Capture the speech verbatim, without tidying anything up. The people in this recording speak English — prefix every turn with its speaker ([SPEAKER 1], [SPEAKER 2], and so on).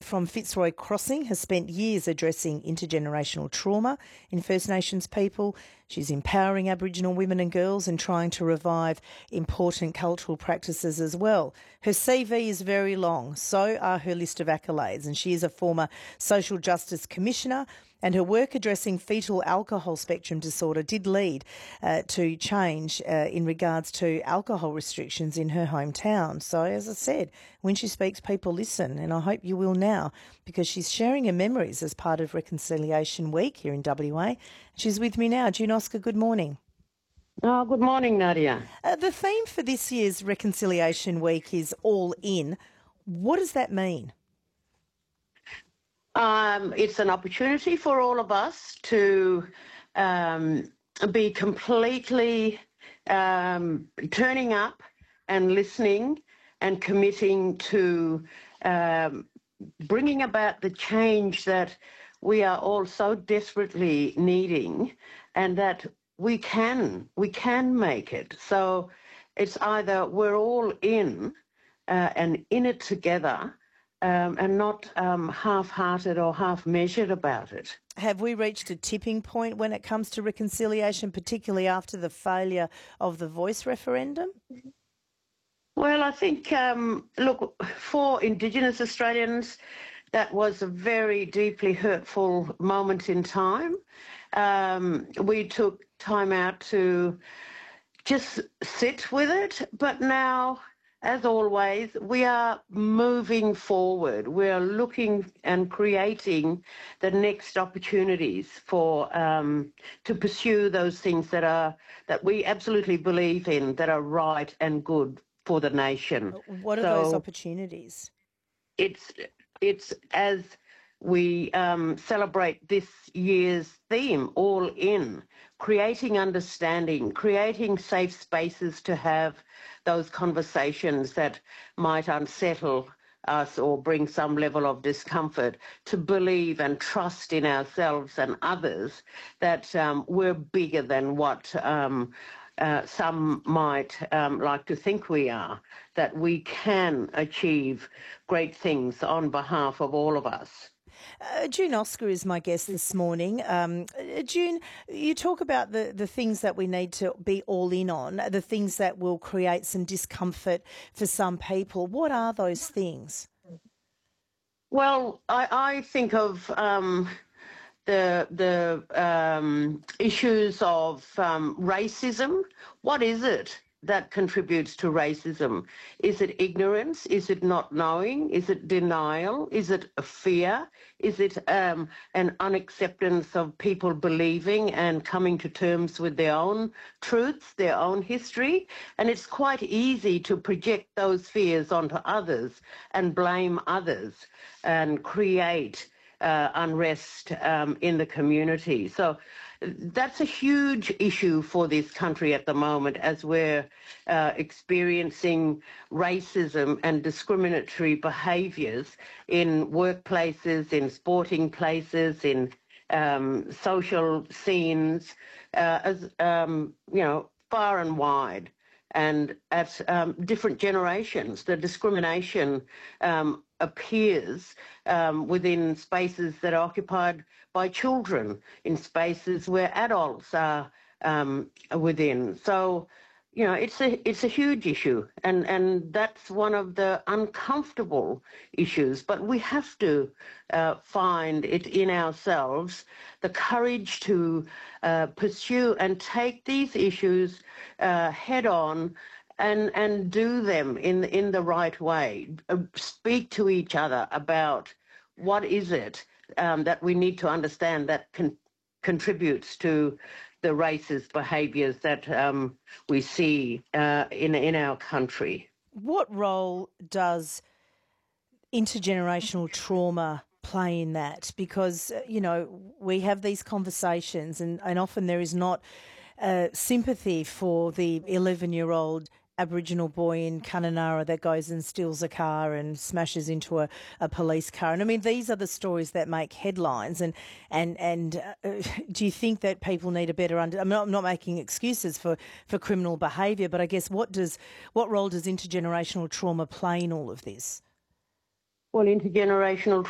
[SPEAKER 1] from Fitzroy Crossing has spent years addressing intergenerational trauma in First Nations people. She's empowering Aboriginal women and girls and trying to revive important cultural practices as well. Her C V is very long, so are her list of accolades, and she is a former Social Justice Commissioner, and her work addressing fetal alcohol spectrum disorder did lead uh, to change uh, in regards to alcohol restrictions in her hometown. So, as I said, when she speaks, people listen, and I hope you will now, because she's sharing her memories as part of Reconciliation Week here in W A. She's with me now. June Oscar, good morning.
[SPEAKER 2] Oh, good morning, Nadia.
[SPEAKER 1] Uh, the theme for this year's Reconciliation Week is All In. What does that mean?
[SPEAKER 2] Um, it's an opportunity for all of us to um, be completely um, turning up and listening and committing to um, bringing about the change that we are all so desperately needing, and that we can, we can make it. So it's either we're all in uh, and in it together, Um, and not um, half-hearted or half-measured about it.
[SPEAKER 1] Have we reached a tipping point when it comes to reconciliation, particularly after the failure of the Voice referendum?
[SPEAKER 2] Well, I think, um, look, for Indigenous Australians, that was a very deeply hurtful moment in time. Um, we took time out to just sit with it, but now, as always, we are moving forward. We are looking and creating the next opportunities for um, to pursue those things that are that we absolutely believe in, that are right and good for the nation.
[SPEAKER 1] What are
[SPEAKER 2] so
[SPEAKER 1] those opportunities?
[SPEAKER 2] It's it's as we um, celebrate this year's theme, All In, creating understanding, creating safe spaces to have those conversations that might unsettle us or bring some level of discomfort, to believe and trust in ourselves and others that um, we're bigger than what um, uh, some might um, like to think we are, that we can achieve great things on behalf of all of us.
[SPEAKER 1] Uh, June Oscar is my guest this morning. Um, uh, June, you talk about the, the things that we need to be all in on, the things that will create some discomfort for some people. What are those things?
[SPEAKER 2] Well, I, I think of um, the the um, issues of um, racism. What is it that contributes to racism? Is it ignorance? Is it not knowing? Is it denial? Is it a fear? Is it um, an unacceptance of people believing and coming to terms with their own truths, their own history? And it's quite easy to project those fears onto others and blame others and create uh, unrest um, in the community. So that's a huge issue for this country at the moment, as we're uh, experiencing racism and discriminatory behaviours in workplaces, in sporting places, in um, social scenes, uh, as um, you know, far and wide, and at um, different generations. The discrimination um, appears um, within spaces that are occupied by children, in spaces where adults are um, within. So, you know, it's a it's a huge issue, and and that's one of the uncomfortable issues. But we have to uh, find it in ourselves the courage to uh, pursue and take these issues uh, head on, and and do them in in the right way. Uh, speak to each other about what is it um, that we need to understand that con- contributes to the racist behaviours that um, we see uh, in in our country.
[SPEAKER 1] What role does intergenerational trauma play in that? Because, uh, you know, we have these conversations and, and often there is not uh, sympathy for the eleven-year-old Aboriginal boy in Kununurra that goes and steals a car and smashes into a, a police car. And I mean, these are the stories that make headlines. And and and uh, do you think that people need a better under? I'm not, I'm not making excuses for, for criminal behaviour, but I guess what does what role does intergenerational trauma play in all of this?
[SPEAKER 2] Well, intergenerational